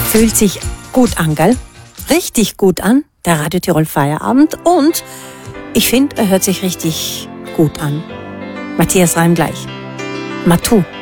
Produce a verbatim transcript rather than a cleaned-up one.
Fühlt sich gut an, gell? Richtig gut an, der Radio Tirol Feierabend. Und ich finde, er hört sich richtig gut an. Matthias Reim gleich. Matu.